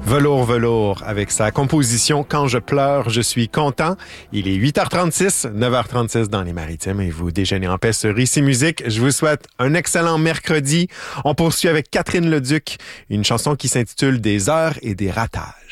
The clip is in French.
Velours, velours, avec sa composition « Quand je pleure, je suis content ». Il est 8h36, 9h36 dans les Maritimes et vous déjeunez en paix sur Ici Musique. Je vous souhaite un excellent mercredi. On poursuit avec Catherine Leduc, une chanson qui s'intitule « Des heures et des ratages ».